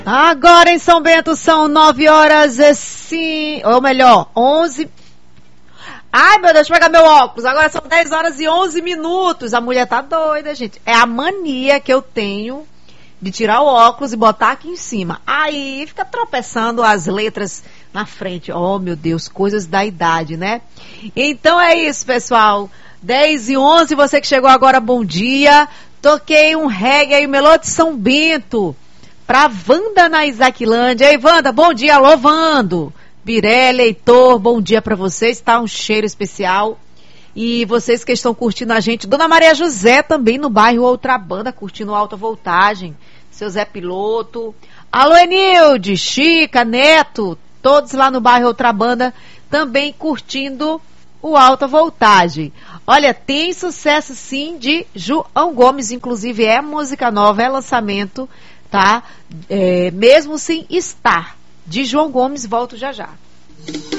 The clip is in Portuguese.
Agora em São Bento são 9 horas e ou melhor, 11. Ai, meu Deus, deixa eu pegar meu óculos. Agora são 10 horas e 11 minutos. A mulher tá doida, gente. É a mania que eu tenho de tirar o óculos e botar aqui em cima. Aí fica tropeçando as letras na frente. Oh, meu Deus, coisas da idade, né? Então é isso, pessoal. 10 e 11, você que chegou agora, bom dia. Toquei um reggae aí, Melô de São Bento, pra Wanda na Isaquilândia. Ei, Wanda, bom dia, alô, Vando. Birelli, Heitor, bom dia pra vocês, tá um cheiro especial. E vocês que estão curtindo a gente, Dona Maria José também no bairro Outra Banda, curtindo Alta Voltagem. Seu Zé Piloto. Alô, Enilde, Chica, Neto, todos lá no bairro Outra Banda, também curtindo o Alta Voltagem. Olha, tem sucesso sim de João Gomes, inclusive é música nova, é lançamento, tá? Mesmo sem estar. De João Gomes, volto já já.